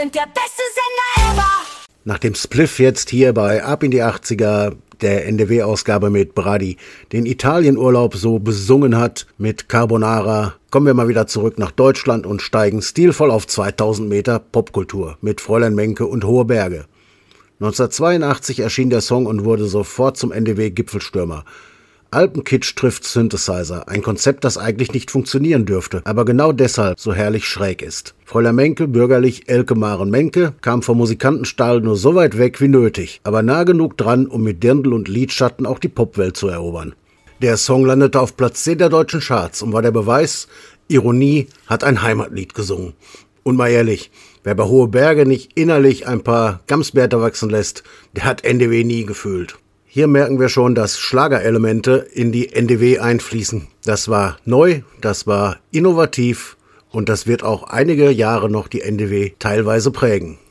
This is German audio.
Sind der beste Sender ever. Nach dem Spliff jetzt hier bei Ab in die 80er, der NDW-Ausgabe mit Brady, den Italienurlaub so besungen hat mit Carbonara, kommen wir mal wieder zurück nach Deutschland und steigen stilvoll auf 2000 Meter Popkultur mit Fräulein Menke und Hohe Berge. 1982 erschien der Song und wurde sofort zum NDW-Gipfelstürmer. Alpenkitsch trifft Synthesizer, ein Konzept, das eigentlich nicht funktionieren dürfte, aber genau deshalb so herrlich schräg ist. Fräulein Menke, bürgerlich Elke Maren Menke, kam vom Musikantenstall nur so weit weg wie nötig, aber nah genug dran, um mit Dirndl und Lidschatten auch die Popwelt zu erobern. Der Song landete auf Platz 10 der deutschen Charts und war der Beweis, Ironie hat ein Heimatlied gesungen. Und mal ehrlich, wer bei Hohe Berge nicht innerlich ein paar Gamsbärte wachsen lässt, der hat NDW nie gefühlt. Hier merken wir schon, dass Schlagerelemente in die NDW einfließen. Das war neu, das war innovativ und das wird auch einige Jahre noch die NDW teilweise prägen.